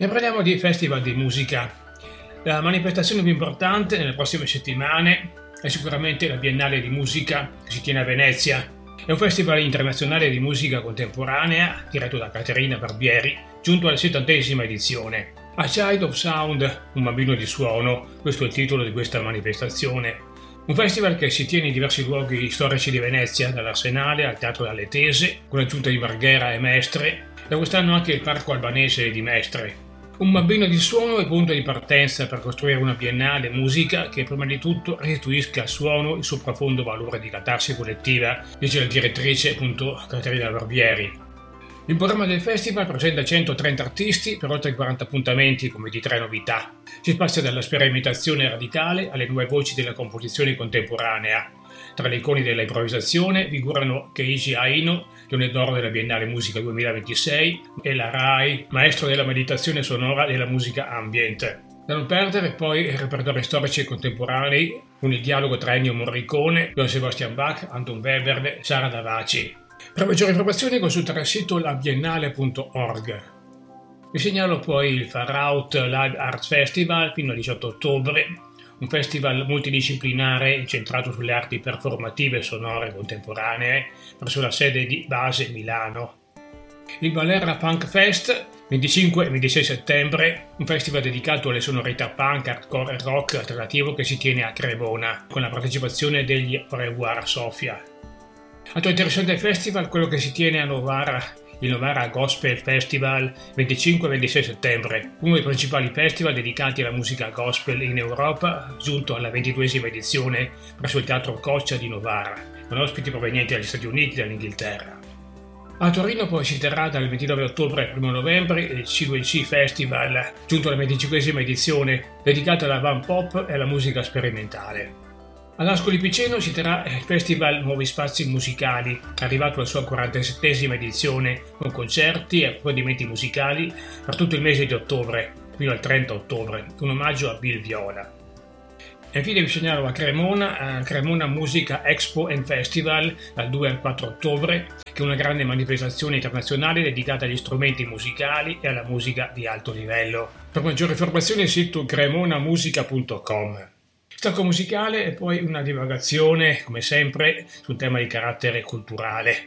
E parliamo di festival di musica. La manifestazione più importante nelle prossime settimane è sicuramente la Biennale di Musica che si tiene a Venezia. È un festival internazionale di musica contemporanea diretto da Caterina Barbieri, giunto alla 70ª edizione. A Child of Sound, un bambino di suono, questo è il titolo di questa manifestazione. Un festival che si tiene in diversi luoghi storici di Venezia, dall'Arsenale al Teatro dalle Tese, con l'aggiunta di Marghera e Mestre, da quest'anno anche il Parco Albanese di Mestre. Un bambino di suono è il punto di partenza per costruire una biennale musica che prima di tutto restituisca al suono il suo profondo valore di catarsi collettiva, dice la direttrice Caterina Barbieri. Il programma del festival presenta 130 artisti per oltre 40 appuntamenti come di 3 novità. Si spazia dalla sperimentazione radicale alle nuove voci della composizione contemporanea. Tra le icone della improvvisazione figurano Keiji Aino, Leone d'Oro della Biennale Musica 2026, e la Rai, maestro della meditazione sonora e della musica ambient. Da non perdere poi i repertori storici e contemporanei con il dialogo tra Ennio Morricone, Johann Sebastian Bach, Anton Webern, Sara Davaci. Per maggiori informazioni consultare il sito labiennale.org. Vi segnalo poi il Far Out Live Arts Festival fino al 18 ottobre, un festival multidisciplinare incentrato sulle arti performative e sonore contemporanee presso la sede di base Milano. Il Balerna Punk Fest, 25 e 26 settembre, un festival dedicato alle sonorità punk, hardcore e rock alternativo che si tiene a Cremona, con la partecipazione degli Au Revoir Sofia. Altro interessante festival, quello che si tiene a Novara, il Novara Gospel Festival, 25 e 26 settembre, uno dei principali festival dedicati alla musica gospel in Europa, giunto alla 22ª edizione presso il Teatro Coccia di Novara, con ospiti provenienti dagli Stati Uniti e dall'Inghilterra. A Torino poi si terrà dal 29 ottobre al 1 novembre il C2C Festival, giunto alla 25ª edizione, dedicato alla van pop e alla musica sperimentale. Ad Ascoli Piceno si terrà il Festival Nuovi Spazi Musicali, arrivato alla sua 47ª edizione, con concerti e approfondimenti musicali per tutto il mese di ottobre, fino al 30 ottobre, un omaggio a Bill Viola. E infine vi segnalo a Cremona Musica Expo and Festival, dal 2 al 4 ottobre, che è una grande manifestazione internazionale dedicata agli strumenti musicali e alla musica di alto livello. Per maggiori informazioni il sito cremonamusica.com. Stacco musicale e poi una divagazione, come sempre, su un tema di carattere culturale.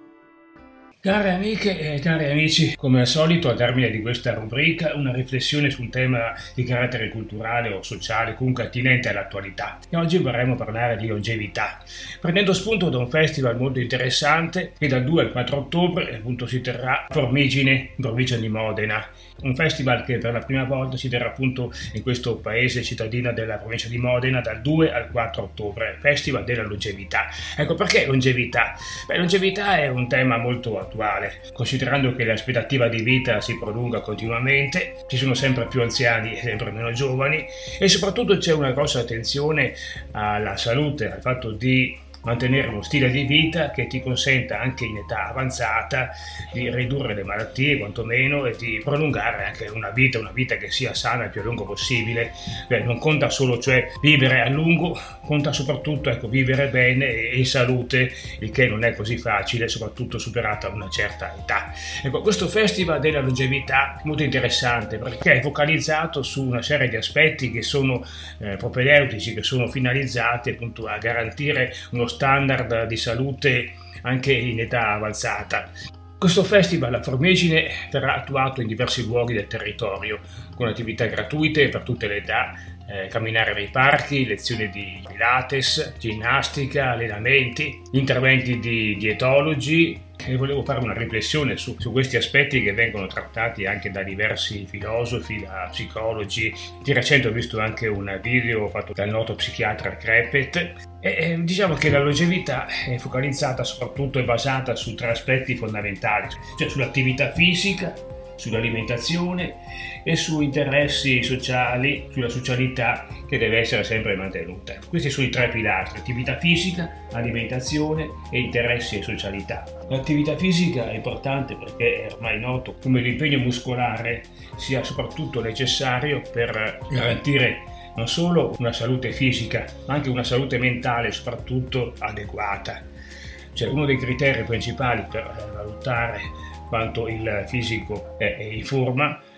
Care amiche e cari amici, come al solito al termine di questa rubrica una riflessione su un tema di carattere culturale o sociale comunque attinente all'attualità. E oggi vorremmo parlare di longevità, prendendo spunto da un festival molto interessante che dal 2 al 4 ottobre appunto si terrà a Formigine, in provincia di Modena. Un festival che per la prima volta si terrà appunto in questo paese cittadina della provincia di Modena dal 2 al 4 ottobre, Festival della Longevità. Ecco, perché longevità? Longevità è un tema molto attuale, considerando che l'aspettativa di vita si prolunga continuamente, ci sono sempre più anziani e sempre meno giovani e soprattutto c'è una grossa attenzione alla salute, al fatto di mantenere uno stile di vita che ti consenta anche in età avanzata di ridurre le malattie quantomeno e di prolungare anche una vita che sia sana il più a lungo possibile. Non conta solo vivere a lungo, conta soprattutto vivere bene e in salute, il che non è così facile, soprattutto superata una certa età. Questo festival della longevità è molto interessante perché è focalizzato su una serie di aspetti che sono propedeutici, che sono finalizzati appunto a garantire uno standard di salute anche in età avanzata. Questo festival a Formigine verrà attuato in diversi luoghi del territorio, con attività gratuite per tutte le età, camminare nei parchi, lezioni di Pilates, ginnastica, allenamenti, interventi di dietologi. E volevo fare una riflessione su questi aspetti che vengono trattati anche da diversi filosofi, da psicologi. Di recente ho visto anche un video fatto dal noto psichiatra Krepet e diciamo che la longevità è focalizzata soprattutto e basata su 3 aspetti fondamentali, cioè sull'attività fisica, sull'alimentazione e su interessi sociali, sulla socialità che deve essere sempre mantenuta. Questi sono i 3 pilastri: attività fisica, alimentazione e interessi e socialità. L'attività fisica è importante perché è ormai noto come l'impegno muscolare sia soprattutto necessario per garantire non solo una salute fisica, ma anche una salute mentale soprattutto adeguata. Uno dei criteri principali per valutare quanto il fisico è in forma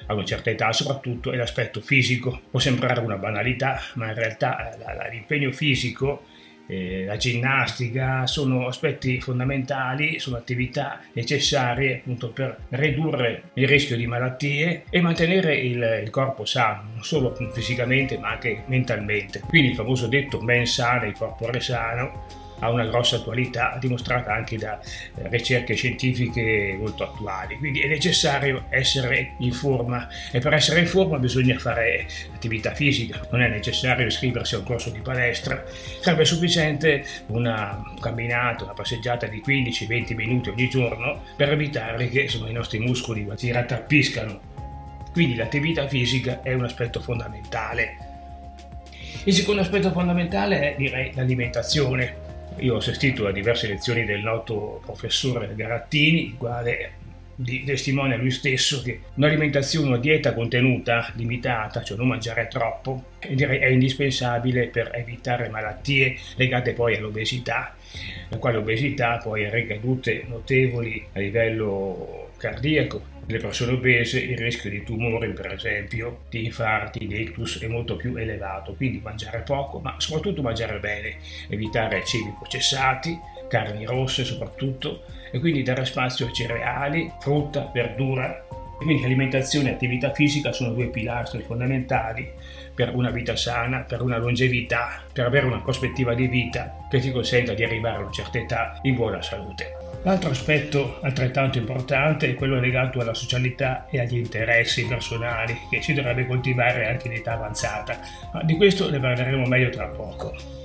a una certa età soprattutto è l'aspetto fisico. Può sembrare una banalità, ma in realtà l'impegno fisico, la ginnastica sono aspetti fondamentali, sono attività necessarie appunto per ridurre il rischio di malattie e mantenere il corpo sano, non solo fisicamente ma anche mentalmente. Quindi il famoso detto mens sana, il corpore sano, ha una grossa attualità, dimostrata anche da ricerche scientifiche molto attuali. Quindi è necessario essere in forma e per essere in forma bisogna fare attività fisica, non è necessario iscriversi a un corso di palestra, sarebbe sufficiente una camminata, una passeggiata di 15-20 minuti ogni giorno per evitare che i nostri muscoli si rattrappiscano. Quindi l'attività fisica è un aspetto fondamentale. Il secondo aspetto fondamentale è, direi, l'alimentazione. Io ho assistito a diverse lezioni del noto professore Garattini, il quale testimonia lui stesso che un'alimentazione, una dieta contenuta, limitata, cioè non mangiare troppo, direi è indispensabile per evitare malattie legate poi all'obesità, la quale obesità poi ha ricadute notevoli a livello cardiaco. Nelle persone obese il rischio di tumori, per esempio, di infarti, di ictus è molto più elevato, quindi mangiare poco, ma soprattutto mangiare bene, evitare cibi processati, carni rosse soprattutto, e quindi dare spazio a cereali, frutta, verdura. Quindi alimentazione e attività fisica sono due pilastri fondamentali per una vita sana, per una longevità, per avere una prospettiva di vita che ti consenta di arrivare a una certa età in buona salute. L'altro aspetto altrettanto importante è quello legato alla socialità e agli interessi personali che si dovrebbe coltivare anche in età avanzata, ma di questo ne parleremo meglio tra poco.